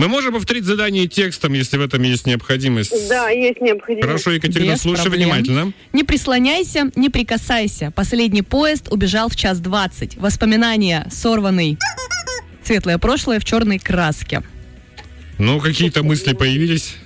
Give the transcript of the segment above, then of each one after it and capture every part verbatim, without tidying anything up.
Мы можем повторить задание текстом, если в этом есть необходимость? Да, есть необходимость. Хорошо, Екатерина, Без слушай проблем. внимательно. Не прислоняйся, не прикасайся. Последний поезд убежал в час двадцать. Воспоминания сорванный. Светлое прошлое в черной краске. Ну, какие-то мысли появились?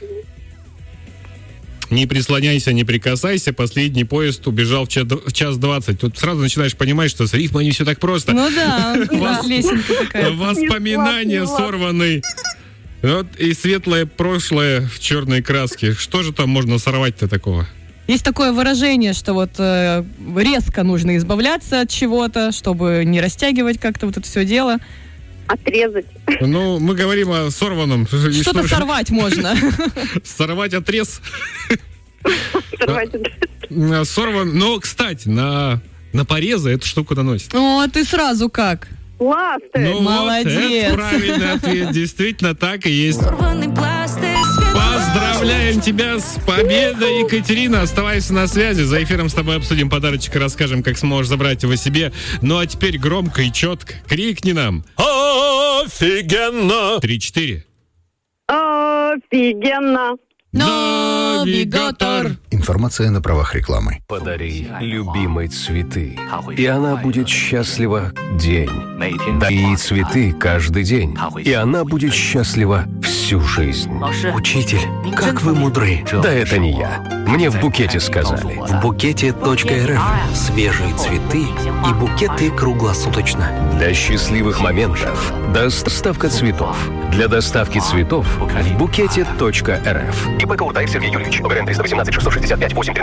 Не прислоняйся, не прикасайся. Последний поезд убежал в ча- в час двадцать. Тут сразу начинаешь понимать, что с рифмой не все так просто. Ну да, да, лесенка такая. Воспоминания сорваны. Вот и светлое прошлое в черной краске. Что же там можно сорвать-то такого? Есть такое выражение, что вот э, резко нужно избавляться от чего-то, чтобы не растягивать как-то вот это все дело. Отрезать. Ну, мы говорим о сорванном. И Что-то что- сорвать можно. Сорвать отрез. Сорвать. Сорван. Но, кстати, на, на порезы эту штуку наносит. О, ты сразу как? Пласты. Ну Молодец. вот, это правильный ответ. Действительно так и есть. Поздравляем тебя с победой, Екатерина. Оставайся на связи. За эфиром с тобой обсудим подарочек и расскажем, как сможешь забрать его себе. Ну а теперь громко и четко крикни нам. Офигенно! Три-четыре. Офигенно. Навигатор. Информация на правах рекламы. Подари любимой цветы, и она будет счастлива день. Дай ей цветы каждый день, и она будет счастлива всю жизнь. Учитель, как вы мудры. Да это не я. Мне в букете сказали. В букете точка эр эф свежие цветы и букеты круглосуточно. Для счастливых моментов доставка цветов. Для доставки цветов в букете точка эр эф. ИП Каутаев Сергей Юрьевич. ОГРН триста восемнадцать шестьсот шестьдесят пять восемь